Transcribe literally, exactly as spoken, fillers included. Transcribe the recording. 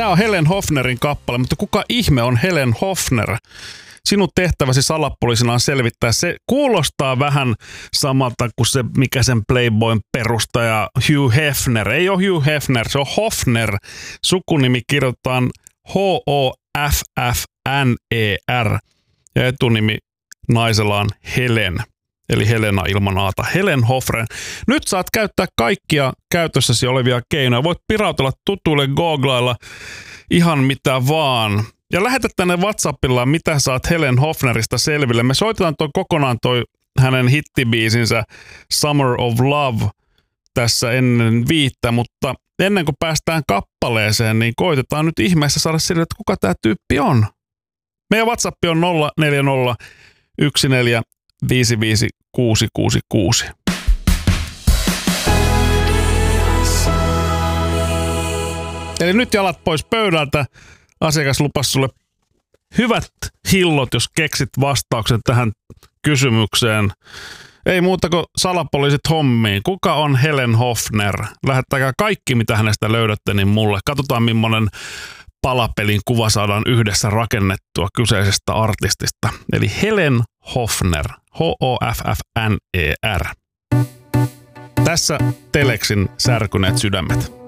Tää on Helen Hofnerin kappale, mutta kuka ihme on Helen Hofner? Sinun tehtäväsi salapoliisina on selvittää. Se kuulostaa vähän samalta kuin se, mikä sen Playboyn perustaja Hugh Hefner. Ei ole Hugh Hefner, se on Hofner. Sukunimi kirjoitetaan H O F F N E R ja etunimi naisella on Helen, eli Helena ilman aata. Helen Hofner. Nyt saat käyttää kaikkia käytössäsi olevia keinoja. Voit pirautella tutuille googlailla ihan mitä vaan. Ja lähetä tänne WhatsAppilla, mitä saat Helen Hofnerista selville. Me soitetaan toi kokonaan toi hänen hittibiisinsä Summer of Love tässä ennen viittä, mutta ennen kuin päästään kappaleeseen, niin koitetaan nyt ihmeessä saada sille, että kuka tää tyyppi on. Meidän WhatsApp on nolla neljä nolla yksi neljä viisi viisi kuusi kuusi kuusi. Eli nyt jalat pois pöydältä. Asiakas lupasi sulle hyvät hillot, jos keksit vastauksen tähän kysymykseen. Ei muuta kuin salapoliisit hommiin. Kuka on Helen Hofner? Lähettäkää kaikki, mitä hänestä löydätte, niin mulle. Katsotaan, millainen palapelin kuva saadaan yhdessä rakennettua kyseisestä artistista. Eli Helen Hofner. H O F F N E R. Tässä Telexin särkyneet sydämet.